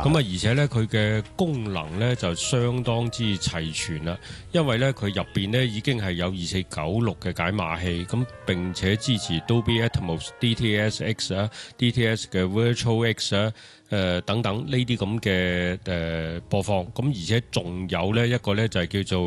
咁啊，而且咧佢嘅功能咧就相當之齊全啦，因為咧佢入邊咧已經係有2496嘅解碼器，咁並且支持 Dolby Atmos、DTS-X 啊、DTS 嘅 Virtual X 啊。等等呢啲咁嘅播放，咁而且仲有咧一個咧就係叫做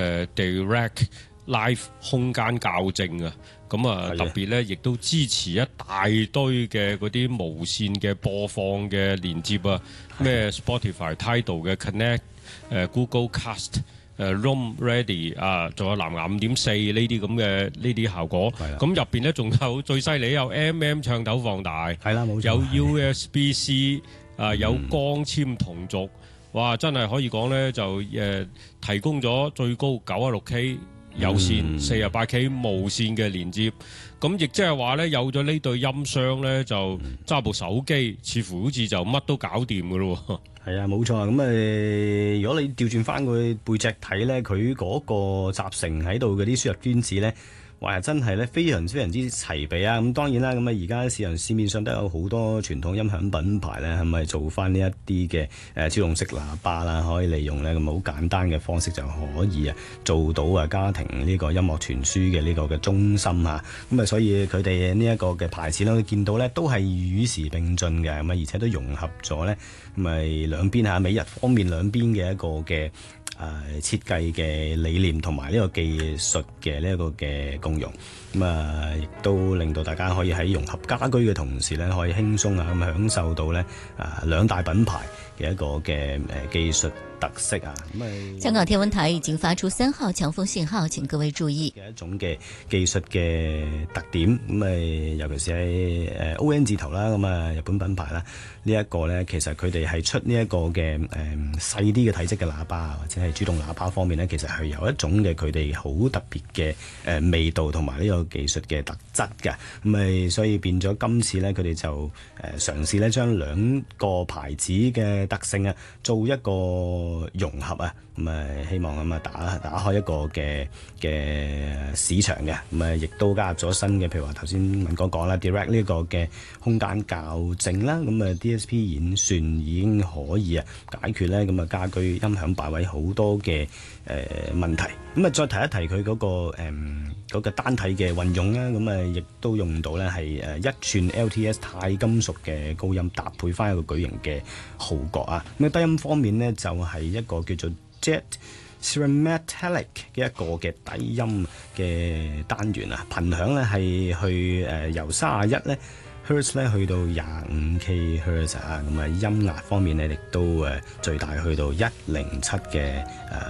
Direct Live 空間校正啊，咁啊特別咧亦都支持一大堆嘅嗰啲無線嘅播放嘅連接啊，咩 Spotify、Tidal 嘅 Connect、Google Cast、Roam Ready 啊，仲有藍牙5.4呢啲咁嘅呢啲效果，咁入邊咧仲有最犀利有 MM 唱頭放大， 係啦冇錯， 有 USB-C 啊，有光纖同軸，哇！真係可以講咧就提供咗最高96K 有線、48K 無線嘅連接，咁亦即係話咧有咗呢對音箱咧就揸部手機，似乎好似就乜都搞掂㗎咯。 係啊，冇錯啊！咁如果你調轉翻佢背脊睇咧，佢嗰個集成喺度嗰啲輸入端子咧，哇！真係咧非常之齊備啊！咁當然啦，咁而家市面上都有好多傳統音響品牌咧，係咪做翻呢一啲嘅超動式喇叭啦，可以利用咧咁好簡單嘅方式就可以做到家庭呢個音樂傳輸嘅呢個嘅中心啊！咁所以佢哋呢一個嘅牌子咧，我見到咧都係與時並進嘅，咁而且都融合咗咧，咁兩邊美日方面兩邊嘅一個嘅設計嘅理念同埋呢個技術嘅呢一個嘅共融，亦都令到大家可以喺融合家居嘅同時咧，可以輕鬆咁享受到咧兩大品牌嘅一個嘅技術特色啊！ 香港天文台已經發出3號強風信號，請各位注意嘅一種嘅技術嘅特點，尤其是喺ON 字頭啦，日本品牌啦，呢一個咧其實佢哋係出呢一個嘅細啲嘅體積嘅喇叭或者係主動喇叭方面咧，其實係有一種嘅佢哋好特別嘅味道同埋呢個技術嘅特質嘅，所以變咗今次咧佢哋就嘗試咧將兩個牌子嘅特性做一個融合希望打開一個嘅市場嘅，亦都加入咗新嘅，譬如話頭先文哥講啦 ，Direct 呢個嘅空間校正啦，DSP 演算已經可以解決咧家居音響擺位好多嘅問題。再提一提佢嗰個單體嘅運用啦，亦都用到咧係1寸 LTS 鈦金屬嘅高音搭配翻一個巨型嘅號角啊。低音方面呢，就係一個叫做 Jet Ceramatic 嘅一個嘅低音嘅單元啊，頻響咧係去由31咧 Hertz 咧去到25K Hertz 啊，音壓方面咧亦都最大去到107嘅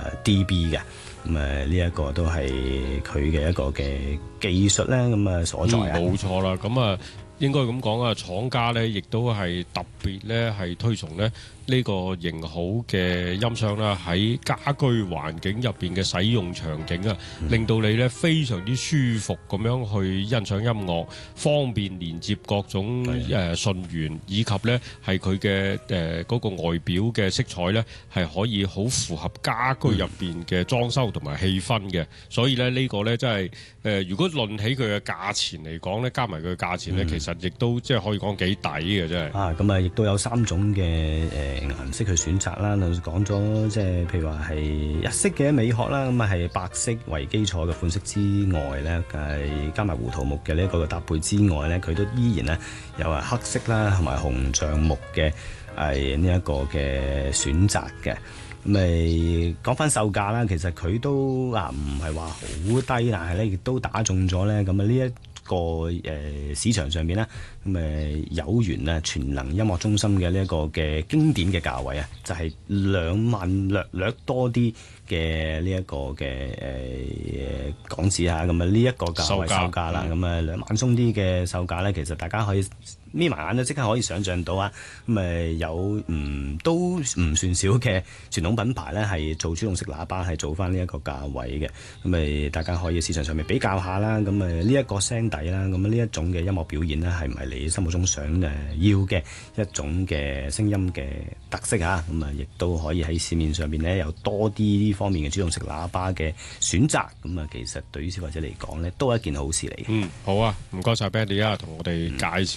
dB 嘅。呢一個都係佢嘅一個嘅技術咧，所在冇錯啦，應該咁講廠家咧亦都係特別咧係推崇咧呢個型號嘅音箱啦，喺家居環境入邊嘅使用場景令到你咧非常之舒服咁樣去欣賞音樂，方便連接各種訊源，以及咧係佢嘅嗰個外表嘅色彩咧係可以好符合家居入邊嘅裝修同埋氣氛嘅，所以咧呢個咧真係如果論起佢嘅價錢嚟講咧，加埋佢嘅價錢咧，其實亦都即係可以講幾抵嘅，真係亦都有3種嘅顏色去選擇啦。講咗即係譬如話係日式嘅美學啦，係白色為基礎嘅款式之外咧，加埋胡桃木嘅呢一個搭配之外咧，佢都依然咧有黑色啦同埋紅橡木嘅呢一個嘅選擇嘅。講翻售價啦，其實佢都唔係話好低，但係咧亦都打中咗咧呢一個市場上面咧，有緣全能音樂中心嘅呢一個嘅經典嘅價位就係2萬略多啲嘅呢一個嘅港紙呢一個價位售價啦，2萬鬆啲嘅售價咧，其實大家可以眯埋眼都即刻可以想像到有都唔算少嘅傳統品牌咧係做主動式喇叭係做翻呢一個價位嘅，大家可以市場上面比較下啦，呢一個聲底啦，呢一種嘅音樂表現咧係唔係你心目中想要嘅一種嘅聲音嘅特色亦都可以喺市面上邊咧有多啲呢方面嘅主動式喇叭嘅選擇，其實對於消費者嚟講咧都係一件好事嚟嘅。 好啊，唔該晒 Benny 同我哋介紹咗呢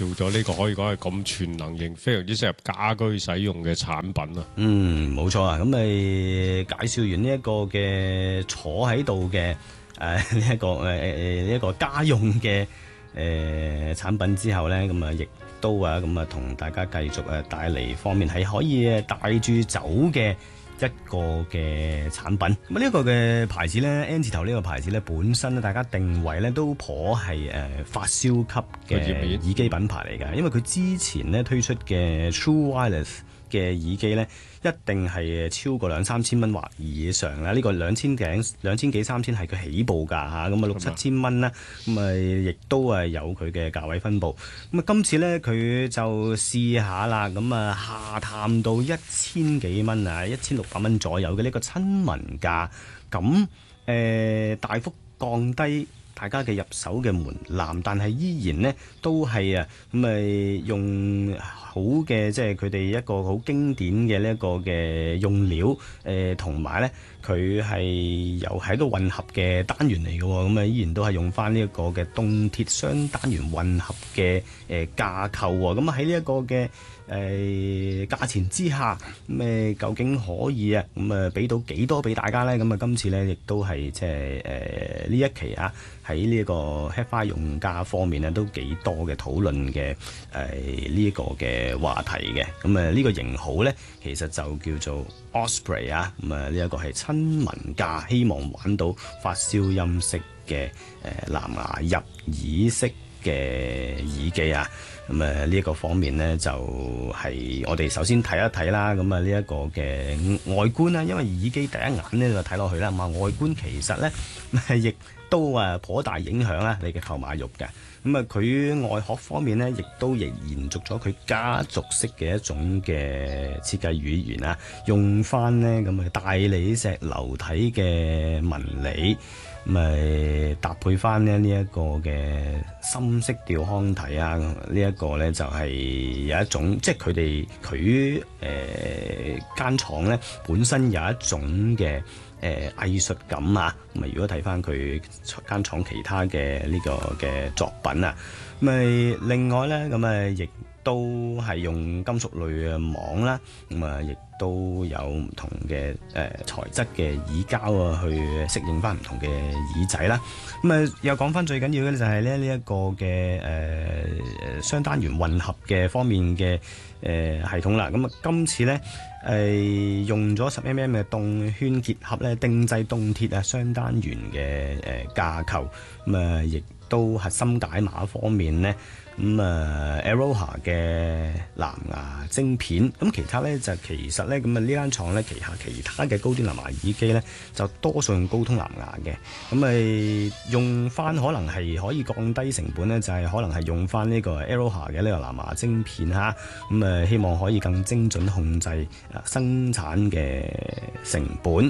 呢個可以講係咁全能型，非常之適合家居使用嘅產品啊。 冇錯啊。咁咪介紹完呢一個嘅坐喺度嘅呢一個家用嘅產品之後咧，咁啊亦都同大家繼續帶嚟方面係可以帶住走嘅一個嘅產品。咁呢一個嘅牌子咧 N 字頭呢個牌子咧，本身咧大家定位咧都頗係發燒級嘅耳機品牌嚟㗎，因為佢之前咧推出嘅 True Wireless 嘅耳機咧，一定係超過2-3千蚊或以上啦。呢個2000幾3000係佢起步價嚇，咁啊6-7千蚊啦。咁啊亦都係有佢嘅價位分佈。咁啊今次咧佢就試下啦，咁啊下探到1000幾蚊啊，1600蚊左右嘅呢個親民價，咁大幅降低大家嘅入手嘅門檻，但係依然呢都係用好嘅，即係佢哋一個好經典嘅呢一個嘅用料，同埋呢佢係又係一個混合嘅單元嚟嘅，咁啊依然都係用翻呢一個嘅動鐵雙單元混合嘅架構喎，咁啊喺呢一個嘅價錢之下，咁究竟可以俾到幾多俾大家呢？咁啊今次呢亦都係即係呢一期啊喺呢一個 HiFi 用家方面呢都幾多嘅討論嘅呢一個嘅話題嘅。咁呢個型號呢其實就叫做 Osprey 啊，咁呢一個係親民價，希望玩到發燒音式嘅藍牙入耳式嘅耳機啊。咁呢一個方面呢，就係我哋首先睇一睇啦。咁呢一個嘅外觀啦，因為耳機第一眼呢就睇落去啦，外觀其實呢亦都頗大影響啦你嘅購買欲嘅。咁佢外殼方面呢，亦都延續咗佢家族式嘅一種嘅設計語言啊，用翻呢咁大理石流體嘅紋理，咁搭配翻呢一個嘅深色調康體啊，呢一個呢就係有一種即係佢間廠呢本身有一種嘅藝術感啊。咁如果睇翻佢間廠其他嘅呢個嘅作品啊，咁另外呢，咁亦都係用金屬類嘅網啦，咁亦都有唔同嘅材質嘅耳膠啊，去適應翻唔同嘅耳仔啦。咁又講翻最緊要嘅就係咧呢一個嘅雙單元混合嘅方面嘅系統啦。咁今次咧用咗10mm 嘅動圈結合咧定製動鐵啊雙單元嘅架構，咁亦都核心解碼方面咧。Aroha 嘅藍牙晶片，咁其他咧就其實咧呢間廠咧旗下其他嘅高端藍牙耳機咧就多數用高通藍牙嘅，咁用翻可能係可以降低成本咧，就係可能係用翻呢個 Aroha 嘅呢個藍牙晶片嚇，咁希望可以更精準控制生產嘅成本。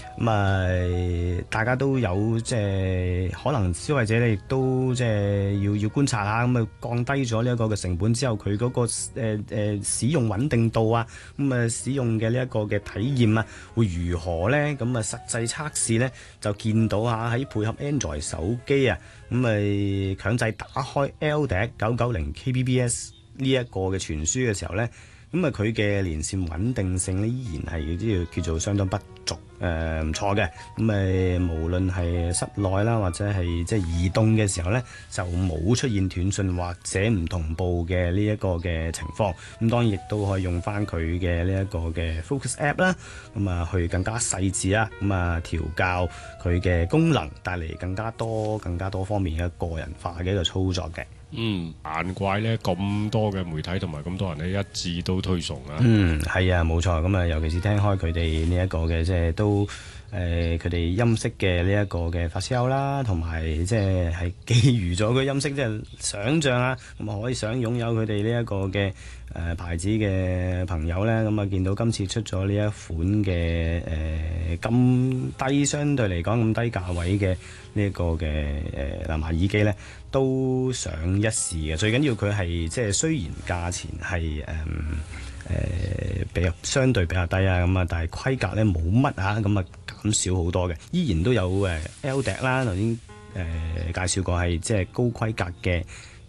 大家都有即係可能消費者咧，亦都即係要觀察下，降低咗呢一個嘅成本之後，佢嗰個使用穩定度啊，使用嘅呢一個嘅體驗啊，會如何咧？實際測試咧就見到喺配合 Android 手機啊，強制打開 LDAC 990 Kbps 呢一個嘅傳輸嘅時候咧，佢嘅連線穩定性咧依然係叫做相當不足，唔錯嘅。無論係室內啦，或者係即係移動嘅時候咧，就冇出現斷訊或者唔同步嘅呢一個嘅情況。咁當然亦都可以用翻佢嘅呢一個嘅 Focus App 啦，去更加細緻啊，調校佢嘅功能，帶嚟更加多方面嘅個人化嘅一個操作嘅。 難怪咧咁多嘅媒體同埋咁多人咧一致都推崇啊。 係啊，冇錯。尤其是聽開佢哋呢一個嘅即係都佢哋音色嘅呢一個嘅發燒啦，同埋即係基於咗佢音色，即係想像啊，可以想擁有佢哋呢一個嘅牌子嘅朋友咧，見到今次出咗呢一款嘅咁低，相對嚟講咁低價位嘅呢一個嘅藍牙耳機咧，都想一試嘅。最緊要佢係即係雖然價錢係比較相對比較低啊，但係規格咧冇乜啊，減少好多嘅，依然都有LDAC啦，頭先介紹過係即係高規格嘅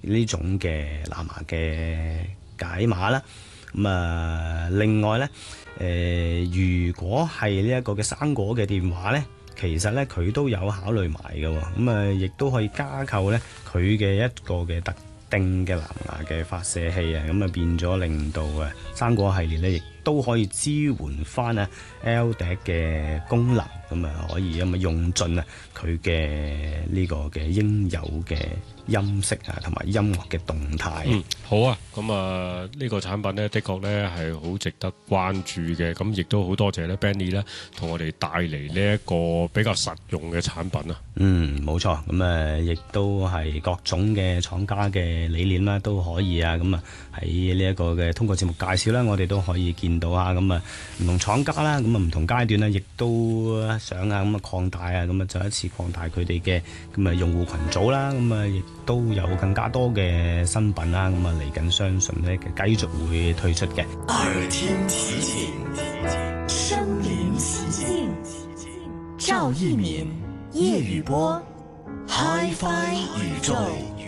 呢種嘅藍牙嘅解碼啦。另外咧，如果係呢一個嘅生果嘅電話咧，其實咧佢都有考慮埋嘅，亦都可以加購咧佢嘅一個嘅特定嘅藍牙嘅發射器啊，變咗令到生果系列咧亦都可以支援翻LDAC 嘅功能，可以用盡佢嘅呢個嘅應有嘅音色同埋音樂嘅動態。 好啊，呢個產品呢，的確呢係好值得關注嘅，咁亦都好多謝咧 Benny 咧同我哋帶嚟呢一個比較實用嘅產品啊。 冇錯，亦都係各種嘅廠家嘅理念啦，都可以喺呢一個嘅通過節目介紹啦，我哋都可以見到唔同廠家啦，唔同階段亦都想擴大就一次擴大佢哋嘅用戶群組啦，亦都有更加多嘅新品啦，嚟緊相信呢繼續會推出嘅。 耳聽奇景，身臨其境，趙一鳴、葉宇波 HiFi 宇宙。